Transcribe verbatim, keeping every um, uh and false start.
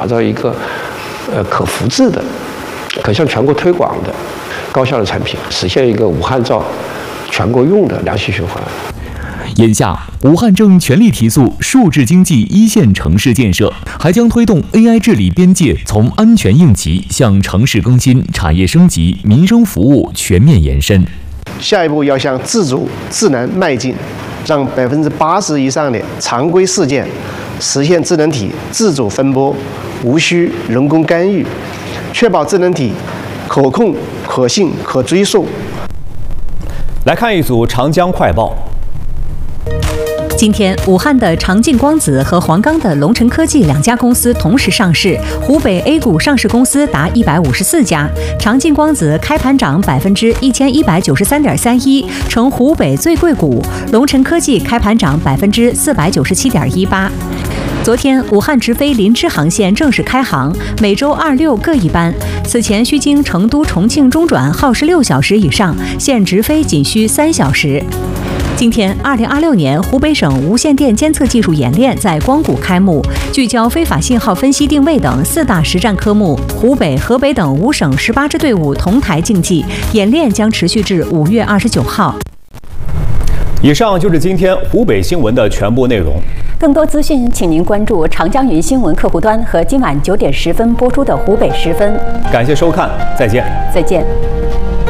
打造一个呃可复制的、可向全国推广的高效的产品，实现一个武汉造全国用的良性循环。 眼下，武汉正全力提速数字经济一线城市建设，还将推动 A I 治理边界从安全应急向城市更新、产业升级、民生服务全面延伸。 下一步要向自主智能迈进，让百分之八十以上的常规事件实现智能体自主分拨，无需人工干预，确保智能体可控、可信、可追溯。 来看一组长江快报。 今天，武汉的长进光子和黄冈的龙辰科技两家公司同时上市，湖北 A 股上市公司达一百五十四家。长进光子开盘涨百分之一千一百九十三点三一，成湖北最贵股；龙辰科技开盘涨百分之四百九十七点一八。昨天，武汉直飞林芝航线正式开航，每周二六各一班。此前需经成都、重庆中转，耗时六小时以上，现直飞仅需三小时。今天，二零二六年湖北省无线电监测技术演练在光谷开幕，聚焦非法信号分析定位等四大实战科目。湖北、河北等五省十八支队伍同台竞技，演练将持续至五月二十九号。 以上就是今天湖北新闻的全部内容。 更多资讯，请您关注长江云新闻客户端和今晚九点十分播出的湖北十分。 感谢收看，再见。 再见。